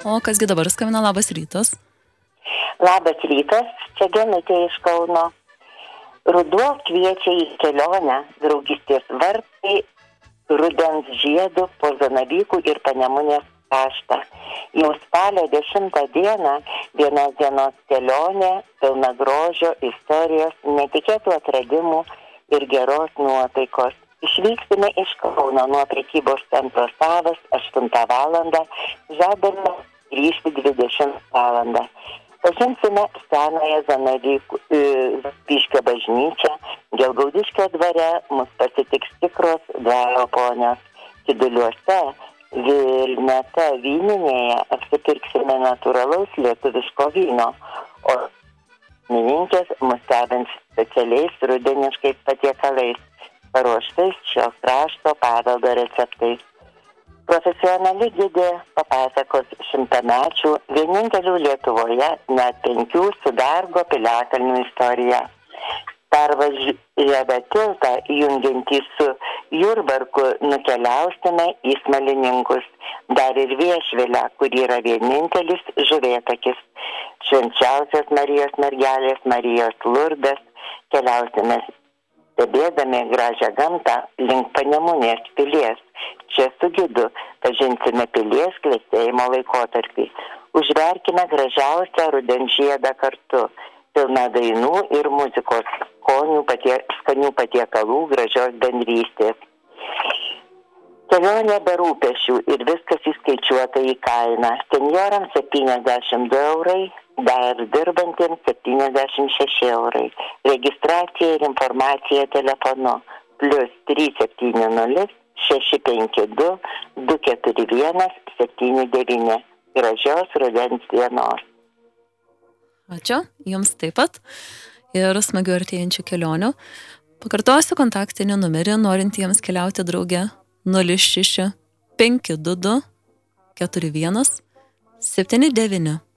O kasgi dabar skambina, labas rytas. Labas rytas, čia Genutė iš Kauno. Ruduo kviečia į kelionę, draugystės vartai, rudens žiedų po Zanavykų ir Panemunės kraštą. Jau spalio 10 dieną vienos dienos kelionė, pilna grožio, istorijos, netikėtų atradimų ir geros nuotaikos. Išvyksime iš Kauno nuo prekybos centro Savas 8 valandą, žadame grįžti 20 valandą. Pažinsime senąją Zanavykų Piškio bažnyčią, Gelgaudiškio dvare mus pasitiks tikros dvaro ponios. Kiduliuose, Vilnete, vyninėje apsipirksime natūralaus lietuviško vyno, o mininkės mus stebins specialiais rudeniškais patiekalais, paruoštais šio krašto paveldo receptais. Profesionali gidė papasakos 100-mečių, vienintelių Lietuvoje net 5 Sudargo piliakalnių istoriją. Pervažiavę tiltą, jungiantį su Jurbarku, nukeliausime į Smalininkus, dar ir Viešvilę, kur yra vienintelis žuvėtakis. Švenčiausios Marijos mergelės, Marijos Lurdas, keliausime stebėdami gražią gamtą link Panemunės pilies. Čia su gidu pažinsime pilies klestėjimo laikotarpį. Užverkime gražiausią rudens žiedą kartu, pilna dainų ir muzikos, skanių patiekalų, gražios bendrystės. Kelionė be rūpesčių ir viskas įskaičiuota į kainą. Senjorams 72 eurai, dar dirbantiems 76 eurai. Registracija ir informacija telefonu +370 652 241 79. Gražios rudens dienos. Ačiū, jums taip pat ir smagių artėjančių kelionių. Pakartosiu kontaktinį numerį norintiems keliauti drauge 06 522 41 79.